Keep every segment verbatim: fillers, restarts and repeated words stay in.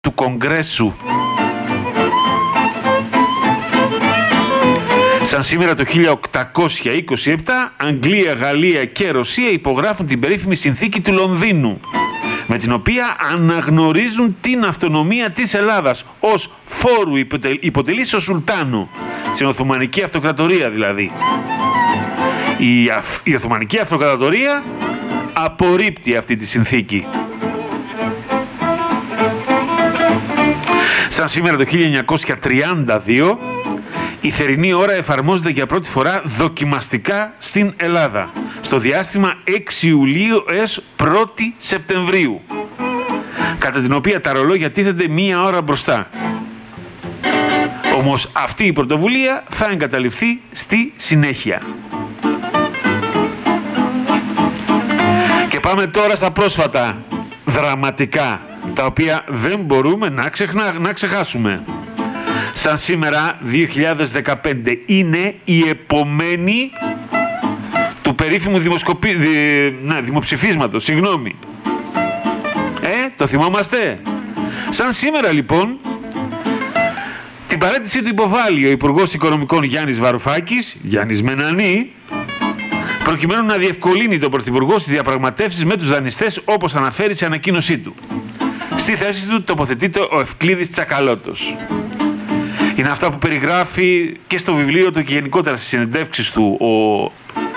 του Κογκρέσου. Σαν σήμερα το χίλια οκτακόσια είκοσι επτά, Αγγλία, Γαλλία και Ρωσία υπογράφουν την περίφημη συνθήκη του Λονδίνου, με την οποία αναγνωρίζουν την αυτονομία της Ελλάδας ως φόρου υποτελής στο Σουλτάνο, στην Οθωμανική Αυτοκρατορία δηλαδή. Η, Αφ... η Οθωμανική Αυτοκρατορία απορρίπτει αυτή τη συνθήκη. Σαν σήμερα το χίλια εννιακόσια τριάντα δύο, η θερινή ώρα εφαρμόζεται για πρώτη φορά δοκιμαστικά στην Ελλάδα, στο διάστημα έξι Ιουλίου έως πρώτη Σεπτεμβρίου, κατά την οποία τα ρολόγια τίθενται μία ώρα μπροστά. Όμως αυτή η πρωτοβουλία θα εγκαταλειφθεί στη συνέχεια. Και πάμε τώρα στα πρόσφατα δραματικά, τα οποία δεν μπορούμε να, ξεχνα... να ξεχάσουμε. Σαν σήμερα δύο χιλιάδες δεκαπέντε είναι η επομένη του περίφημου δημοσκοπη... δη... ναι, δημοψηφίσματος, συγγνώμη. Ε, το θυμόμαστε. Σαν σήμερα λοιπόν, την παραίτησή του υποβάλλει ο Υπουργός Οικονομικών Γιάννης Βαρουφάκης, Γιάννης Μενανή, προκειμένου να διευκολύνει τον Πρωθυπουργό στις διαπραγματεύσεις με τους δανειστές, όπως αναφέρει σε ανακοίνωσή του. Στη θέση του τοποθετείται ο Ευκλήδης Τσακαλώτος. Είναι αυτά που περιγράφει και στο βιβλίο του και γενικότερα στις συνεντεύξεις του ο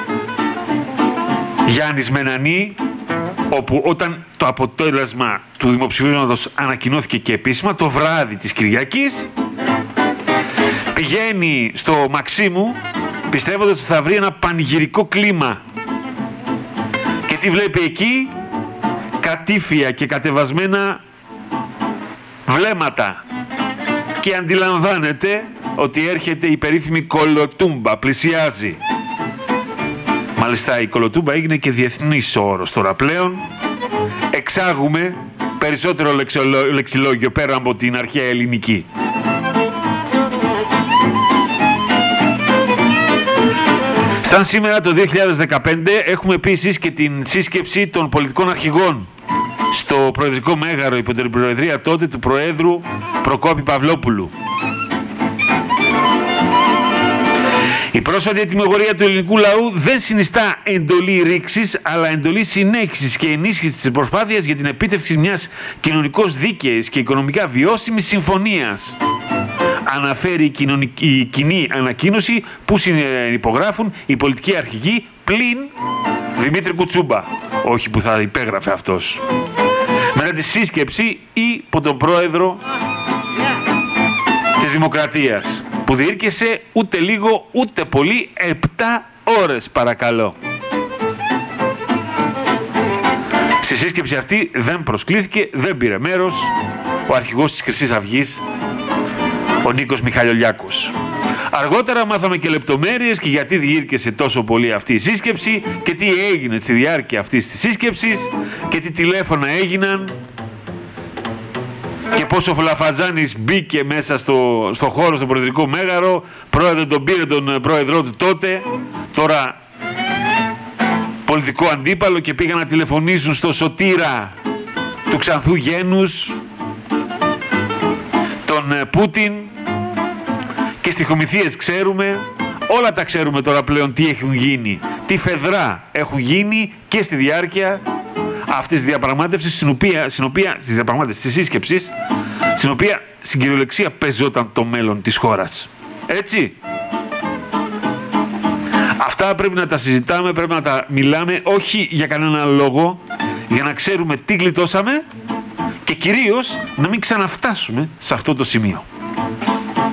Γιάννης Μενανή, όπου όταν το αποτέλεσμα του δημοψηφίσματος ανακοινώθηκε και επίσημα, το βράδυ της Κυριακής, πηγαίνει στο Μαξίμου πιστεύοντας ότι θα βρει ένα πανηγυρικό κλίμα. Και τι βλέπει εκεί? Κατήφια και κατεβασμένα βλέμματα. Και αντιλαμβάνεται ότι έρχεται η περίφημη Κολοτούμπα, πλησιάζει. Μάλιστα η Κολοτούμπα έγινε και διεθνής όρος τώρα πλέον. Εξάγουμε περισσότερο λεξιλόγιο πέρα από την αρχαία ελληνική. Σαν σήμερα το δύο χιλιάδες δεκαπέντε έχουμε επίσης και την σύσκεψη των πολιτικών αρχηγών στο Προεδρικό Μέγαρο υπό την προεδρία τότε του Προέδρου Προκόπη Παυλόπουλου. Η πρόσφατη ετοιμιγορία του ελληνικού λαού δεν συνιστά εντολή ρήξης, αλλά εντολή συνέχισης και ενίσχυσης της προσπάθειας για την επίτευξη μιας κοινωνικώς δίκαιης και οικονομικά βιώσιμης συμφωνίας. Αναφέρει η, κοινωνική, η κοινή ανακοίνωση που συνυπογράφουν οι πολιτικοί αρχηγοί πλην Δημήτρη Κουτσούμπα, όχι που θα υπέγραφε αυτός. Μετά τη σύσκεψη υπό τον πρόεδρο της Δημοκρατίας, που διήρκεσε ούτε λίγο ούτε πολύ επτά ώρες παρακαλώ. Στη σύσκεψη αυτή δεν προσκλήθηκε, δεν πήρε μέρος ο αρχηγός της Χρυσής Αυγής, ο Νίκος Μιχαλολιάκος. Αργότερα μάθαμε και λεπτομέρειες και γιατί διήρκεσε τόσο πολύ αυτή η σύσκεψη και τι έγινε στη διάρκεια αυτής της σύσκεψης και τι τηλέφωνα έγιναν και πόσο ο Φλαφατζάνης μπήκε μέσα στο, στο χώρο, στο Προεδρικό Μέγαρο, πρόεδρο τον πήρε τον πρόεδρό του τότε, τώρα πολιτικό αντίπαλο, και πήγαν να τηλεφωνήσουν στο σωτήρα του Ξανθού Γένους, τον Πούτιν, και στοιχομηθείες ξέρουμε, όλα τα ξέρουμε τώρα πλέον τι έχουν γίνει, τι φεδρά έχουν γίνει και στη διάρκεια αυτής της διαπραγμάτευσης, στην οποία, στην οποία, της διαπραγμάτευσης, της σύσκεψης, στην οποία στην κυριολεξία παίζονταν το μέλλον της χώρας. Έτσι. Αυτά πρέπει να τα συζητάμε, πρέπει να τα μιλάμε, όχι για κανένα λόγο, για να ξέρουμε τι γλιτώσαμε και κυρίως να μην ξαναφτάσουμε σε αυτό το σημείο.